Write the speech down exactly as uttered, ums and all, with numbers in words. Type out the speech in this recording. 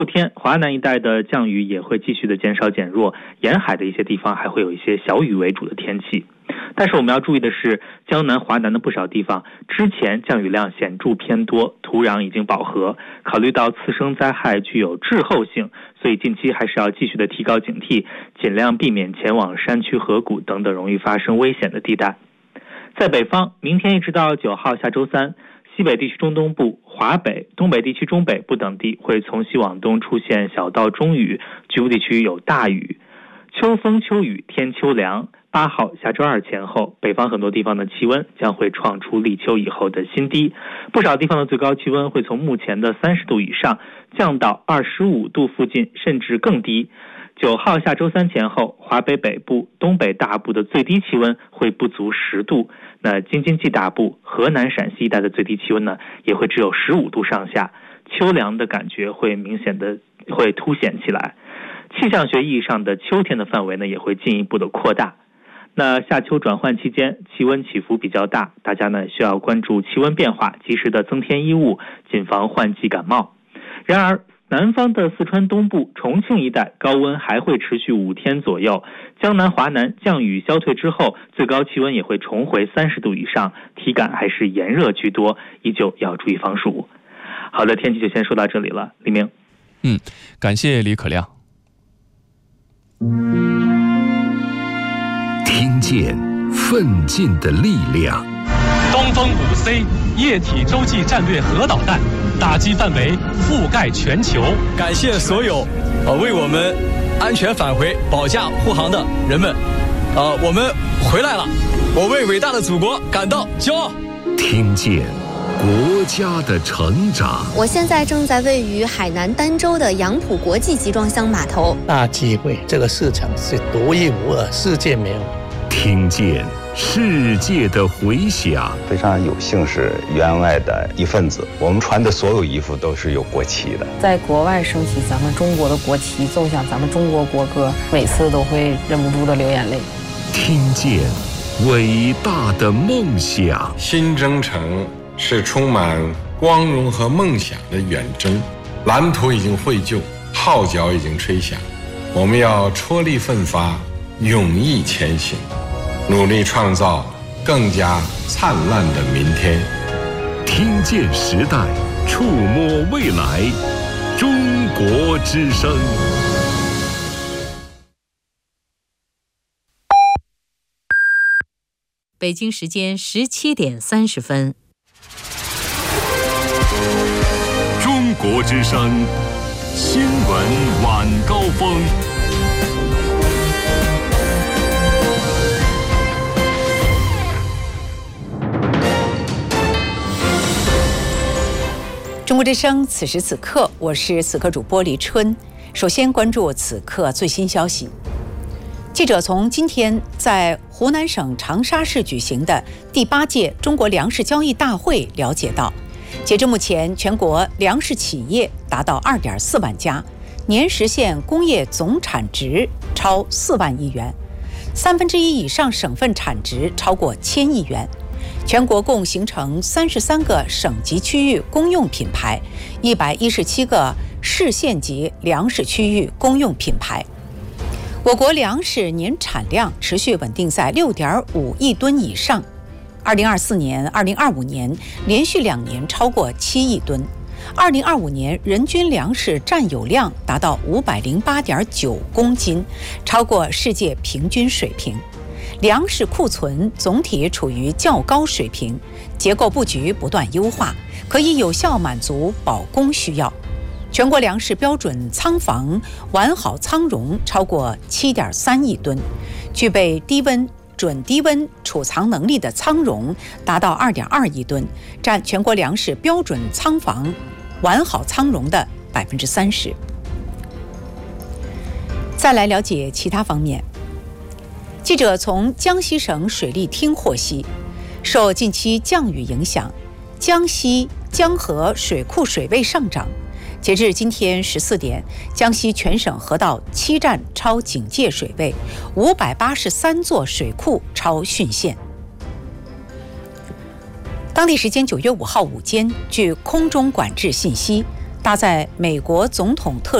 后天华南一带的降雨也会继续的减少减弱，沿海的一些地方还会有一些小雨为主的天气。但是我们要注意的是，江南华南的不少地方之前降雨量显著偏多，土壤已经饱和，考虑到次生灾害具有滞后性，所以近期还是要继续的提高警惕，尽量避免前往山区河谷等等容易发生危险的地带。在北方，明天一直到九号下周三，西北地区中东部、华北、东北地区中北部等地会从西往东出现小到中雨，局部地区有大雨。秋风秋雨，天秋凉。八号下周二前后，北方很多地方的气温将会创出立秋以后的新低，不少地方的最高气温会从目前的三十度以上降到二十五度附近，甚至更低。九号下周三前后，华北北部、东北大部的最低气温会不足十度，那京津冀大部、河南陕西一带的最低气温呢，也会只有十五度上下，秋凉的感觉会明显的会凸显起来。气象学意义上的秋天的范围呢，也会进一步的扩大。那夏秋转换期间，气温起伏比较大，大家呢需要关注气温变化，及时的增添衣物，谨防换季感冒。然而，南方的四川东部、重庆一带高温还会持续五天左右，江南、华南降雨消退之后，最高气温也会重回三十度以上，体感还是炎热居多，依旧要注意防暑。好的，天气就先说到这里了，李明。 嗯，感谢李可亮。 听见奋进的力量。 东风 五 C 液体洲际战略核导弹打击范围覆盖全球。 感谢所有呃为我们安全返回保驾护航的人们，呃，我们回来了，我为伟大的祖国感到骄傲。 听见国家的成长。 我现在正在位于海南儋州的杨浦国际集装箱码头。 大机会，这个市场是独一无二，世界没有。 听见世界的回响。 非常有幸是员外的一份子，我们穿的所有衣服都是有国旗的。 在国外升起咱们中国的国旗，奏响咱们中国国歌，每次都会忍不住的流眼泪。 听见伟大的梦想。 新征程是充满光荣和梦想的远征，蓝图已经绘就，号角已经吹响，我们要踔厉奋发，勇毅前行，努力创造更加灿烂的明天。 听见时代，触摸未来，中国之声。 北京时间十七点三十分。 中国之声新闻晚高峰。 中国之声，此时此刻，我是此刻主播李春。首先关注此刻最新消息。记者从今天在湖南省长沙市举行的第八届中国粮食交易大会了解到，截至目前，全国粮食企业达到二点四万家，年实现工业总产值超四万亿元，三分之一以上省份产值超过千亿元。全国共形成三十三个省级区域公用品牌，一百一十七个市县级粮食区域公用品牌。我国粮食年产量持续稳定在六点五亿吨以上。二零二四年、二零二五年连续两年超过七亿吨。二零二五年人均粮食占有量达到五百零八点九公斤，超过世界平均水平。粮食库存总体处于较高水平，结构布局不断优化，可以有效满足保供需要。全国粮食标准仓房完好仓容超过七点三亿吨，具备低温、准低温储藏能力的仓容达到二点二亿吨，占全国粮食标准仓房完好仓容的百分之三十。再来了解其他方面。记者从江西省水利厅获悉，受近期降雨影响，江西江河水库水位上涨。截至今天十四点，江西全省河道七站超警戒水位，五百八十三座水库超汛线。当地时间九月五号午间，据空中管制信息， 搭载美国总统特